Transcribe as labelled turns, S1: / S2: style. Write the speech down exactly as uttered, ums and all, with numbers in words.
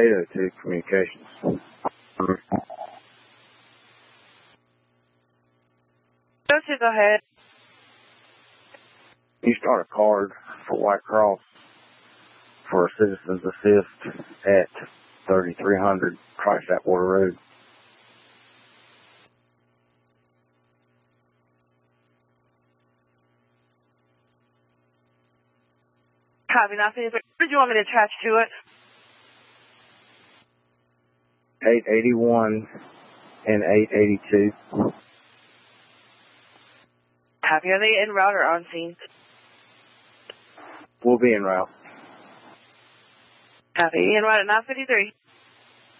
S1: eight oh two Communications.
S2: Go go ahead.
S1: You start a card for White Cross for Citizens Assist at thirty-three hundred Christ Atwater Road.
S2: Copy, nothing. What did you want me to attach to it?
S1: eight eighty-one and eight eighty-two.
S2: Copy. Are they en route or on scene?
S1: We'll be en route.
S2: Copy. En route at nine fifty-three.